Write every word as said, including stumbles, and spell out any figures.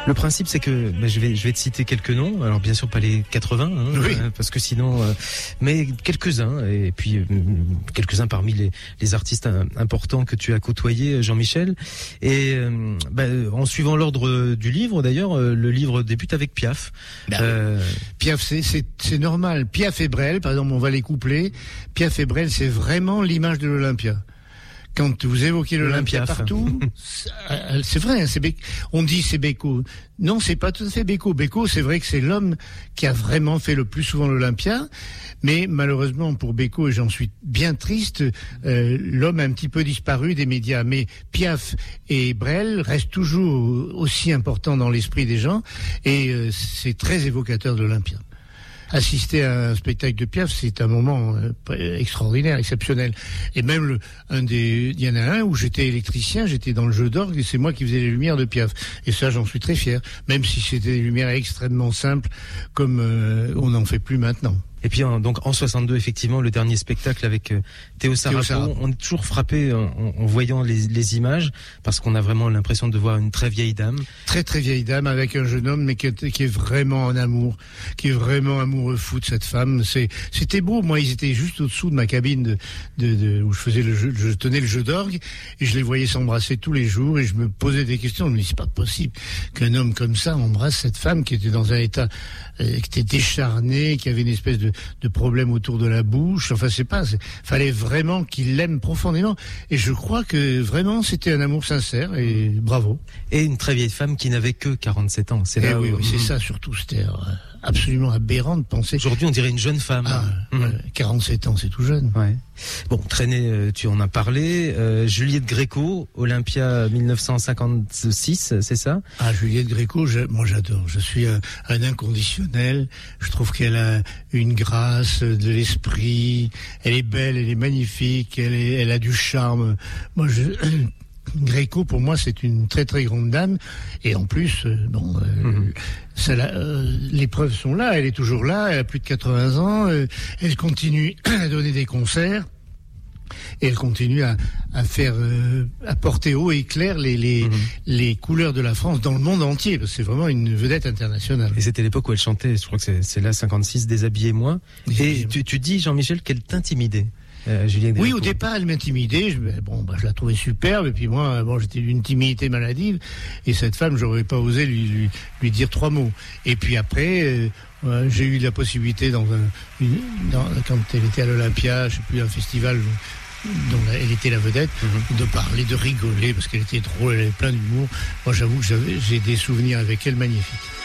Le principe, c'est que bah, je vais je vais te citer quelques noms. Alors bien sûr pas les quatre-vingts, hein, oui. euh, parce que sinon, euh, mais quelques-uns et puis euh, quelques-uns parmi les les artistes importants que tu as côtoyés, Jean-Michel. Et euh, bah, en suivant l'ordre du livre, d'ailleurs, euh, le livre débute avec Piaf. Ben, euh, Piaf, c'est c'est c'est normal. Piaf et Brel, par exemple, on va les coupler. Piaf et Brel, c'est vraiment l'image de l'Olympia. Quand vous évoquez l'Olympia partout, c'est vrai, c'est Be- on dit c'est Beko. Non, c'est pas tout à fait Beko. Beko, c'est vrai que c'est l'homme qui a vraiment fait le plus souvent l'Olympia, mais malheureusement pour Beko, et j'en suis bien triste, euh, l'homme a un petit peu disparu des médias. Mais Piaf et Brel restent toujours aussi importants dans l'esprit des gens, et euh, c'est très évocateur de l'Olympia. Assister à un spectacle de Piaf, c'est un moment euh, extraordinaire, exceptionnel. Et même le, un des, il y en a un où j'étais électricien, j'étais dans le jeu d'orgue et c'est moi qui faisais les lumières de Piaf. Et ça, j'en suis très fier. Même si c'était des lumières extrêmement simples, comme euh, on n'en fait plus maintenant. Et puis en, donc en soixante-deux, effectivement, le dernier spectacle avec euh, Théo Sarapo, on est toujours frappé en, en voyant les, les images, parce qu'on a vraiment l'impression de voir une très vieille dame. Très très vieille dame avec un jeune homme, mais qui est, qui est vraiment en amour, qui est vraiment amoureux fou de cette femme. C'est, c'était beau. Moi, ils étaient juste au-dessous de ma cabine de, de, de où je faisais le jeu, je tenais le jeu d'orgue, et je les voyais s'embrasser tous les jours, et je me posais des questions. Je me dis, c'est pas possible qu'un homme comme ça embrasse cette femme qui était dans un état, euh, qui était décharné, qui avait une espèce de de problèmes autour de la bouche. Enfin, c'est pas, c'est, fallait vraiment qu'il l'aime profondément. Et je crois que vraiment, c'était un amour sincère, et bravo. Et une très vieille femme qui n'avait que quarante-sept ans. C'est et là oui, où... oui, c'est ça surtout. C'était absolument aberrant de penser. Aujourd'hui, on dirait une jeune femme. Ah, mmh. ouais, quarante-sept ans, c'est tout jeune. Ouais. Bon, traînée, tu en as parlé. Euh, Juliette Gréco, Olympia mille neuf cent cinquante-six, c'est ça? Ah, Juliette Gréco, je, moi j'adore. Je suis un, un inconditionnel. Je trouve qu'elle a une grâce, de l'esprit. Elle est belle, elle est magnifique, elle, est, elle a du charme. Moi, je... Gréco, pour moi, c'est une très très grande dame, et en plus, euh, bon, euh, mm-hmm. ça, euh, les preuves sont là. Elle est toujours là. Elle a plus de quatre-vingts ans. Euh, elle continue à donner des concerts. Et elle continue à, à faire, euh, à porter haut et clair les les, mm-hmm. les couleurs de la France dans le monde entier. Parce que c'est vraiment une vedette internationale. Et c'était l'époque où elle chantait. Je crois que c'est, c'est là cinquante-six, Déshabillez-moi. Et tu, tu dis, Jean-Michel, qu'elle t'intimidait. Euh, oui, au départ, elle m'intimidait. Je, bon, bah, je la trouvais superbe. Et puis moi, bon, j'étais d'une timidité maladive. Et cette femme, j'aurais pas osé lui, lui, lui dire trois mots. Et puis après, euh, euh, j'ai eu la possibilité dans un, une, dans, quand elle était à l'Olympia, je sais plus, un festival dont elle était la vedette, mm-hmm. de parler, de rigoler, parce qu'elle était drôle, elle avait plein d'humour. Moi, j'avoue que j'avais, j'ai des souvenirs avec elle magnifiques.